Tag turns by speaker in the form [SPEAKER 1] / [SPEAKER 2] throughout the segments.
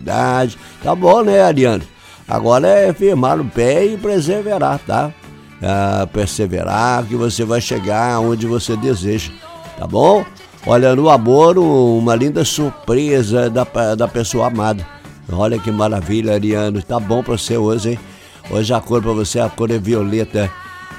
[SPEAKER 1] tranquilidade. Tá bom, né, Ariano? Agora é firmar o pé e perseverar, tá? Perseverar que você vai chegar onde você deseja, tá bom? Olha, no amor, uma linda surpresa da pessoa amada. Olha que maravilha, Ariano. Tá bom pra você hoje, hein? Hoje a cor pra você, a cor é violeta.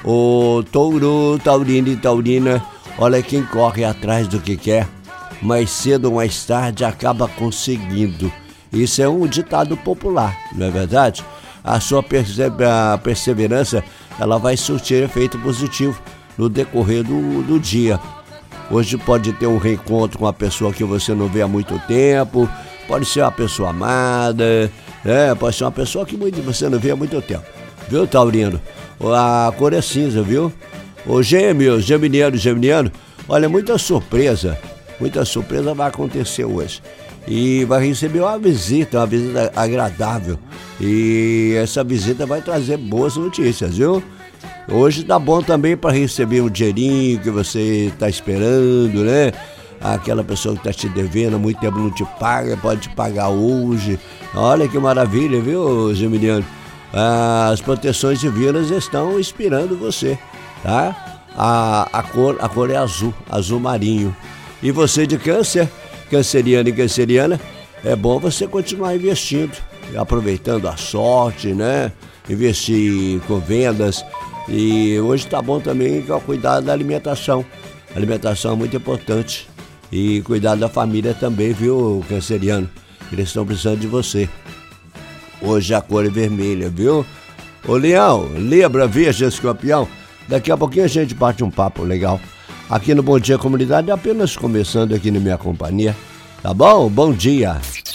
[SPEAKER 1] Ô touro, taurino e taurina, olha, quem corre atrás do que quer, mais cedo ou mais tarde acaba conseguindo. Isso é um ditado popular, não é verdade? A sua perseverança, ela vai surtir efeito positivo no decorrer do dia. Hoje pode ter um reencontro com uma pessoa que você não vê há muito tempo, pode ser uma pessoa amada, pode ser uma pessoa que você não vê há muito tempo. Viu, taurino? A cor é cinza, viu? Ô gêmeos, geminiano, olha, muita surpresa vai acontecer hoje. E vai receber uma visita agradável. E essa visita vai trazer boas notícias, viu? Hoje tá bom também para receber um dinheirinho que você tá esperando, né? Aquela pessoa que tá te devendo há muito tempo não te paga, pode te pagar hoje. Olha que maravilha, viu, geminiano? As proteções divinas estão inspirando você, tá? A cor é azul marinho. E você de câncer, canceriano e canceriana, é bom você continuar investindo, aproveitando a sorte, né? Investir com vendas. E hoje tá bom também cuidar da alimentação. A alimentação é muito importante. E cuidar da família também, viu, canceriano? Eles estão precisando de você. Hoje a cor é vermelha, viu? Ô Leão, Libra, Virgem, Escorpião, daqui a pouquinho a gente bate um papo legal. Aqui no Bom Dia Comunidade, apenas começando aqui na minha companhia. Tá bom? Bom dia.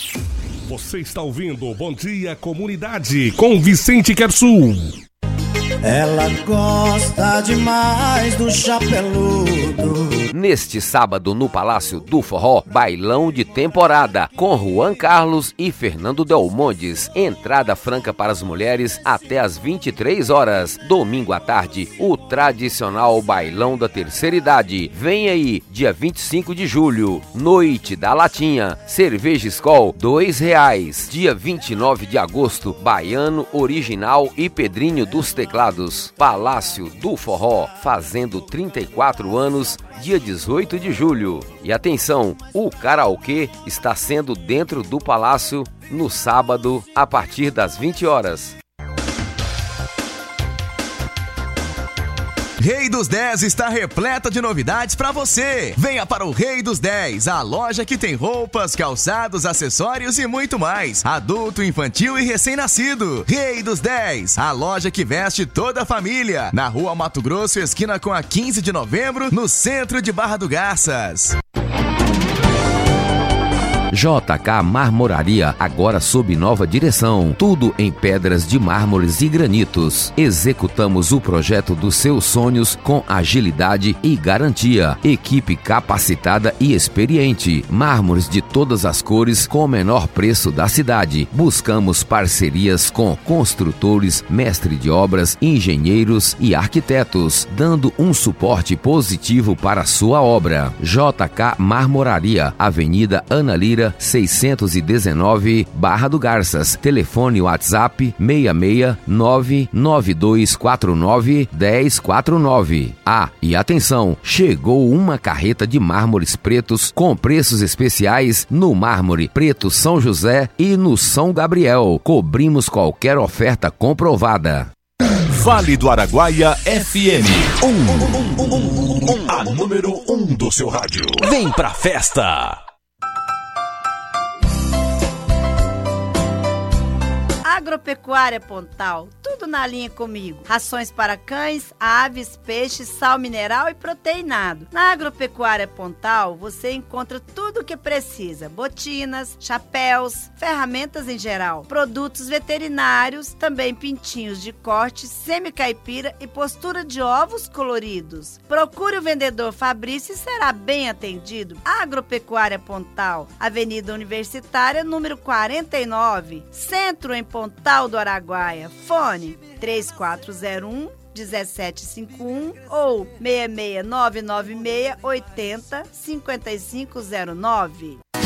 [SPEAKER 2] Você está ouvindo o Bom Dia Comunidade com Vicente Quersul.
[SPEAKER 3] Ela gosta demais do chapeludo.
[SPEAKER 4] Neste sábado no Palácio do Forró, bailão de temporada com Juan Carlos e Fernando Delmondes. Entrada franca para as mulheres até às 23 horas. Domingo à tarde, o tradicional bailão da terceira idade. Vem aí, dia 25 de julho, Noite da Latinha. Cerveja Skol, R$2. Dia 29 de agosto, Baiano Original e Pedrinho dos Teclados. Palácio do Forró, fazendo 34 anos, dia 18 de julho. E atenção, o karaokê está sendo dentro do Palácio no sábado, a partir das 20 horas.
[SPEAKER 5] Rei dos 10 está repleta de novidades para você. Venha para o Rei dos 10, a loja que tem roupas, calçados, acessórios e muito mais. Adulto, infantil e recém-nascido. Rei dos 10, a loja que veste toda a família. Na Rua Mato Grosso, esquina com a 15 de novembro, no centro de Barra do Garças.
[SPEAKER 4] JK Marmoraria, agora sob nova direção. Tudo em pedras de mármores e granitos. Executamos o projeto dos seus sonhos com agilidade e garantia. Equipe capacitada e experiente. Mármores de todas as cores com o menor preço da cidade. Buscamos parcerias com construtores, mestre de obras, engenheiros e arquitetos, dando um suporte positivo para a sua obra. JK Marmoraria, Avenida Ana Lira, 619, Barra do Garças. Telefone WhatsApp 66992491049. E atenção, chegou uma carreta de mármores pretos com preços especiais no Mármore Preto São José e no São Gabriel. Cobrimos qualquer oferta comprovada.
[SPEAKER 2] Vale do Araguaia FM. A número 1 do seu rádio. Vem pra festa.
[SPEAKER 6] Agropecuária Pontal, tudo na linha comigo. Rações para cães, aves, peixes, sal mineral e proteinado. Na Agropecuária Pontal, você encontra tudo o que precisa. Botinas, chapéus, ferramentas em geral, produtos veterinários, também pintinhos de corte, semi-caipira e postura de ovos coloridos. Procure o vendedor Fabrício e será bem atendido. Agropecuária Pontal, Avenida Universitária, número 49, Centro em Pontal do Araguaia. Fone 3401-1751 ou 66996 80 5509.